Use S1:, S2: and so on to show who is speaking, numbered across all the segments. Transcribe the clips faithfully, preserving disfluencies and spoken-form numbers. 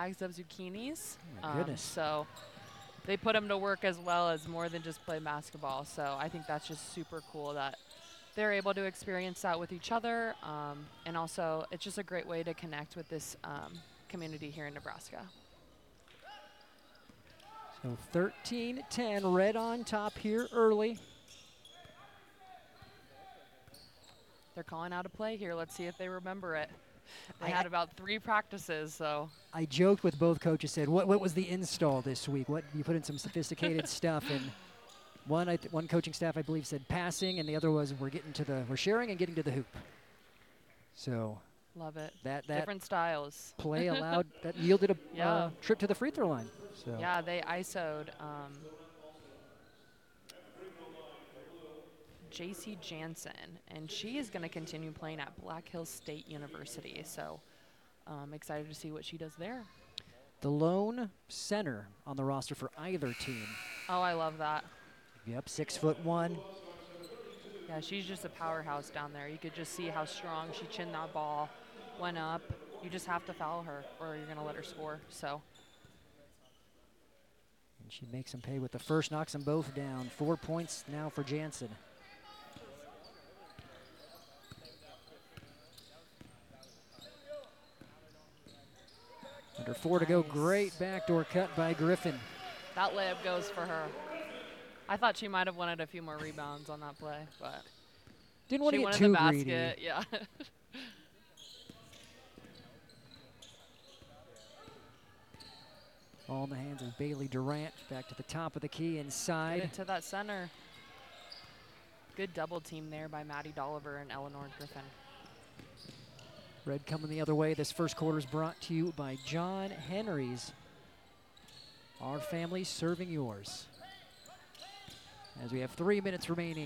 S1: bags of zucchinis.
S2: Oh my
S1: Um,
S2: goodness.
S1: so they put them to work as well as more than just play basketball. So I think that's just super cool that they're able to experience that with each other. Um, and also, it's just a great way to connect with this um, community here in Nebraska.
S2: So thirteen ten, Red on top here early.
S1: They're calling out a play here. Let's see if they remember it. They
S2: I-
S1: had
S2: I-
S1: about three practices, so.
S2: I joked with both coaches, said, what, what was the install this week? What you put in some sophisticated stuff, and one I th one coaching staff, I believe, said passing, and the other was we're getting to the, we're sharing and getting to the hoop. So
S1: Love it.
S2: that, that
S1: Different styles.
S2: play allowed, that yielded a
S1: Yeah.
S2: uh, trip to the free throw line. So
S1: Yeah, they I S O'd um, J C Jansen, and she is going to continue playing at Black Hills State University. So I'm excited to see what she does there.
S2: the lone center on the roster for either team.
S1: Oh, I love that.
S2: Yep, six foot one.
S1: Yeah, she's just a powerhouse down there. You could just see how strong she chinned that ball, went up. You just have to foul her, or you're going to let her score. So.
S2: And she makes them pay with the first, knocks them both down. Four points now for Jansen. Under four to go.
S1: Nice.
S2: Great backdoor cut by Griffin.
S1: That layup goes for her. I thought she might have wanted a few more rebounds on that play, but
S2: Didn't want
S1: she
S2: to get
S1: wanted
S2: too
S1: the basket.
S2: greedy.
S1: Yeah.
S2: All in the hands of Bailey Durant. Back to the top of the key
S1: Get
S2: inside.
S1: it to that center. Good double team there by Maddie Dolliver and Eleanor Griffin.
S2: Red coming the other way. This first quarter is brought to you by John Henry's. Our family serving yours. As we have three minutes remaining.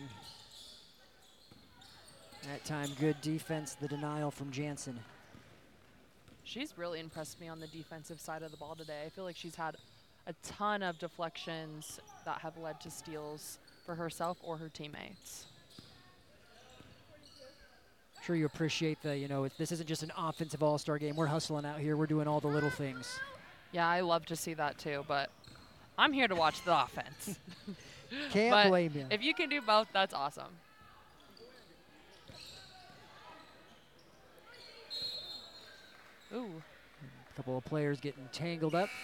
S2: That time, good defense, the denial from Jansen.
S1: She's really impressed me on the defensive side of the ball today. I feel like she's had a ton of deflections that have led to steals for herself or her teammates.
S2: Sure you appreciate the, you know, it, this isn't just an offensive all-star game. We're hustling out here. We're doing all the little things.
S1: Yeah, I love to see that too, but I'm here to watch the offense.
S2: Can't
S1: But
S2: blame you.
S1: if you can do both, that's awesome. Ooh.
S2: A couple of players getting tangled up.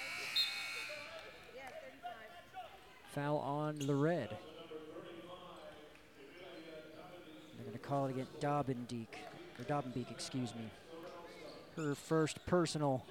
S2: Foul on the Red. They're going to call it against Dobbendeek, or Dobbenbeek, excuse me. Her first personal.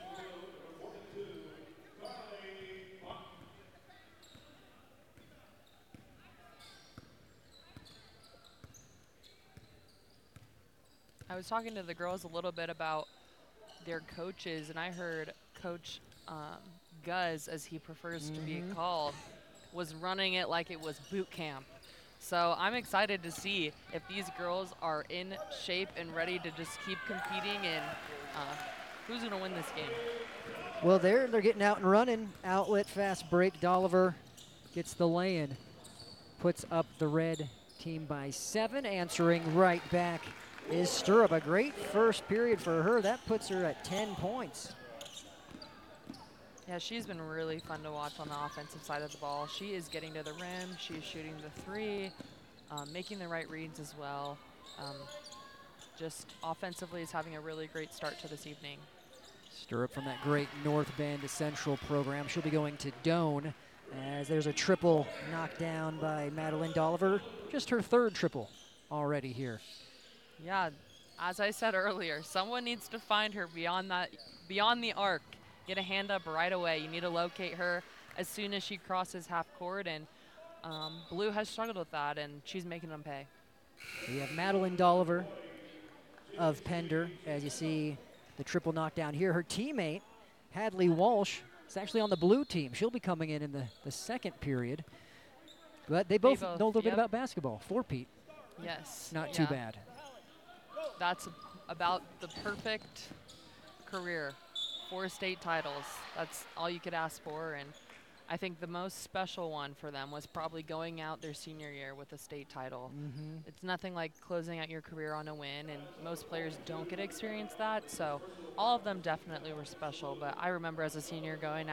S1: I was talking to the girls a little bit about their coaches, and I heard Coach um, Guz, as he prefers to be
S2: Mhm.
S1: called, was running it like it was boot camp. So I'm excited to see if these girls are in shape and ready to just keep competing, and uh, who's going to win this game.
S2: Well, they're, they're getting out and running. Outlet, fast break. Dolliver gets the lay-in. Puts up the Red team by seven. Answering right back is Stirrup. A great first period for her. That puts her at ten points.
S1: Yeah, she's been really fun to watch on the offensive side of the ball. She is getting to the rim. She's shooting the three, um, making the right reads as well. Um, just offensively is having a really great start to this evening.
S2: Stirrup from that great North Bend Central program. She'll be going to Doane as there's a triple knocked down by Madeline Dolliver. Just her third triple already here.
S1: Yeah, as I said earlier, someone needs to find her beyond that, beyond the arc. Get a hand up right away. You need to locate her as soon as she crosses half court, and um, Blue has struggled with that, and she's making them pay.
S2: We have Madeline Dolliver of Pender, as you see the triple knockdown here. Her teammate, Hadley Walsh, is actually on the blue team. She'll be coming in in the, the second period. But they both,
S1: both,
S2: know a little
S1: yep.
S2: bit about basketball. Four-peat,
S1: Yes.
S2: not too
S1: yeah.
S2: bad.
S1: That's about the perfect career. Four state titles. That's all you could ask for. And I think the most special one for them was probably going out their senior year with a state title.
S2: Mm-hmm.
S1: It's nothing like closing out your career on a win, and most players don't get to experience that. So all of them definitely were special. But I remember as a senior going